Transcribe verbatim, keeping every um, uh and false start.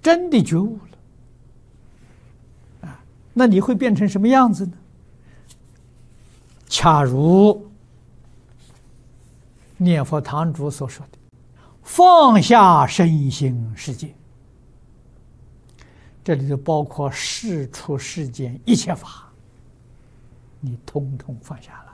真的觉悟了啊，那你会变成什么样子呢？恰如念佛堂主所说的，放下身心世界，这里就包括世出世间一切法，你通通放下了。